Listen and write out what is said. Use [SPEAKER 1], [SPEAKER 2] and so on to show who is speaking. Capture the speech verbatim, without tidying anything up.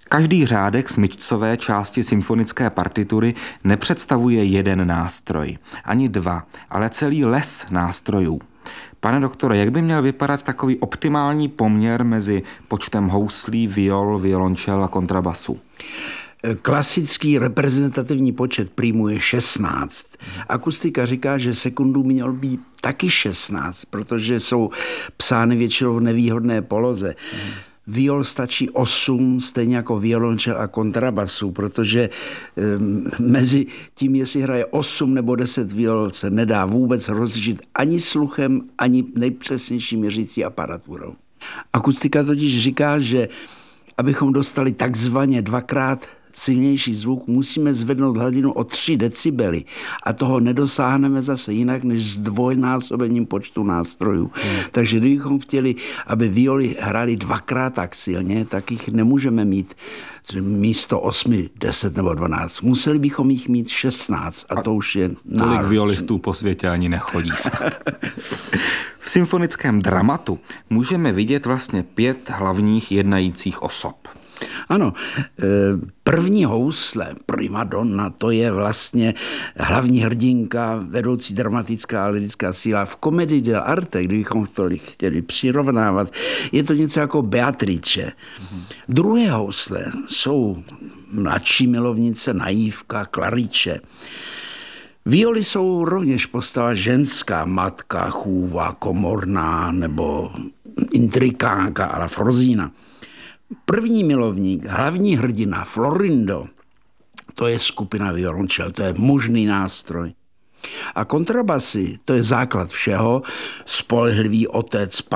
[SPEAKER 1] Každý řádek smyčcové části symfonické partitury nepředstavuje jeden nástroj, ani dva, ale celý les nástrojů. Pane doktore, jak by měl vypadat takový optimální poměr mezi počtem houslí, viol, violončel a kontrabasu?
[SPEAKER 2] Klasický reprezentativní počet prímů je šestnáct. Akustika říká, že sekundů měl být taky šestnáct, protože jsou psány většinou v nevýhodné poloze. Viol stačí osm, stejně jako violončel a kontrabasu, protože um, mezi tím, jestli hraje osm nebo deset viol, se nedá vůbec rozlišit ani sluchem, ani nejpřesnější měřící aparaturou. Akustika totiž říká, že abychom dostali takzvaně dvakrát silnější zvuk, musíme zvednout hladinu o tři decibely a toho nedosáhneme zase jinak než s dvojnásobením počtu nástrojů. Hmm. Takže kdybychom chtěli, aby violy hrály dvakrát tak silně, tak jich nemůžeme mít místo osmi, deset nebo dvanáct. Museli bychom jich mít šestnáct a, a to už je náročné.
[SPEAKER 1] Tolik violistů po světě ani nechodí snad. V symfonickém dramatu můžeme vidět vlastně pět hlavních jednajících osob.
[SPEAKER 2] Ano, první housle, primadonna, to je vlastně hlavní hrdinka, vedoucí dramatická a lirická síla. V komedii dell'arte, kdybychom to chtěli přirovnávat, je to něco jako Beatrice. Mm-hmm. Druhé housle jsou mladší milovnice, naívka, Klariče. Violy jsou rovněž postava ženská, matka, chůva, komorná nebo intrikánka a la Frozína. První milovník, hlavní hrdina, Florindo, to je skupina violončel, to je mužný nástroj. A kontrabasy, to je základ všeho, spolehlivý otec,